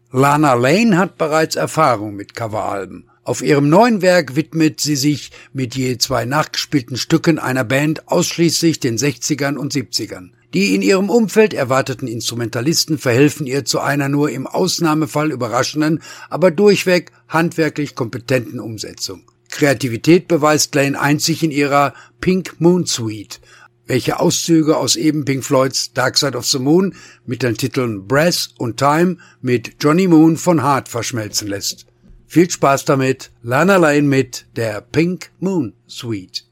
Lana Lane hat bereits Erfahrung mit Coveralben. Auf ihrem neuen Werk widmet sie sich mit je 2 nachgespielten Stücken einer Band ausschließlich den 60ern und 70ern. Die in ihrem Umfeld erwarteten Instrumentalisten verhelfen ihr zu einer nur im Ausnahmefall überraschenden, aber durchweg handwerklich kompetenten Umsetzung. Kreativität beweist Lane einzig in ihrer Pink Moon Suite, welche Auszüge aus eben Pink Floyds Dark Side of the Moon mit den Titeln Brass und Time mit Johnny Moon von Heart verschmelzen lässt. Viel Spaß damit, Lana Lane mit der Pink Moon Suite.